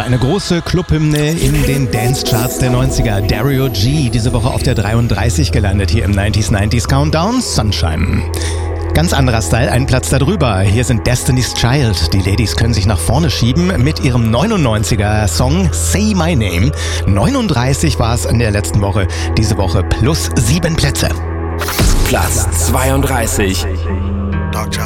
eine große Clubhymne in den Dance-Charts der 90er. Dario G, diese Woche auf der 33 gelandet hier im 90s Countdown, Sunshine. Ganz anderer Style, einen Platz darüber. Hier sind Destiny's Child. Die Ladies können sich nach vorne schieben mit ihrem 99er Song Say My Name. 39 war es in der letzten Woche. Diese Woche plus 7 Plätze. Platz 32. Dr.